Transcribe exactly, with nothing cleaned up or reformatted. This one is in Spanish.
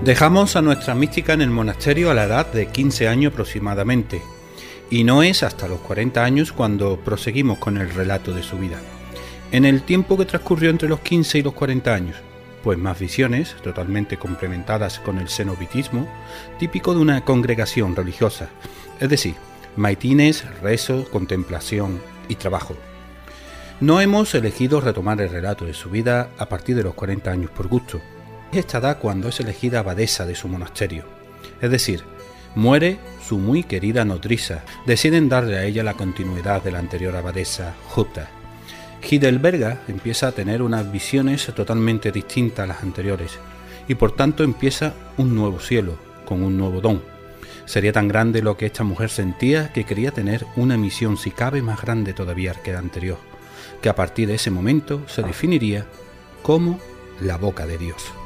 Dejamos a nuestra mística en el monasterio a la edad de quince años aproximadamente, y no es hasta los cuarenta años cuando proseguimos con el relato de su vida. En el tiempo que transcurrió entre los quince y los cuarenta años, pues más visiones, totalmente complementadas con el cenobitismo, típico de una congregación religiosa, es decir, maitines, rezo, contemplación y trabajo. No hemos elegido retomar el relato de su vida a partir de los cuarenta años por gusto. Es esta edad cuando es elegida abadesa de su monasterio, es decir, muere su muy querida nodriza, deciden darle a ella la continuidad de la anterior abadesa, Jutta. Heidelberga empieza a tener unas visiones totalmente distintas a las anteriores, y por tanto empieza un nuevo cielo, con un nuevo don. Sería tan grande lo que esta mujer sentía que quería tener una misión si cabe más grande todavía que la anterior, que a partir de ese momento se definiría como la boca de Dios.